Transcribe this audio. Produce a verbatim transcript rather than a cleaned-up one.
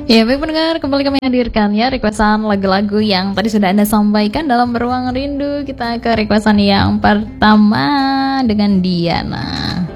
Ya, baik pendengar, kembali kami hadirkan ya requestan lagu-lagu yang tadi sudah Anda sampaikan dalam Beruang Rindu. Kita ke requestan yang pertama dengan Diana.